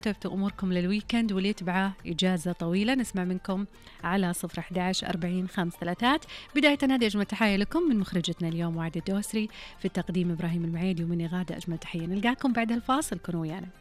رتبتوا أموركم للويكند واللي يتبعه إجازة طويلة. نسمع منكم على 011 40 533. بداية هذه أجمل تحية لكم من مخرجتنا اليوم وعد الدوسري، في التقديم إبراهيم المعيدي، ومني غادة. أجمل تحية، نلقاكم بعد الفاصل، كونوا ويانا.